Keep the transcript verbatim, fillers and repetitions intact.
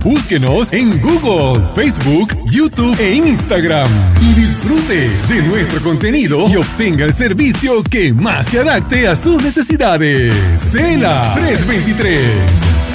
Búsquenos en Google, Facebook, YouTube e Instagram y disfrute de nuestro contenido y obtenga el servicio que más se adapte a sus necesidades. Cela trescientos veintitrés.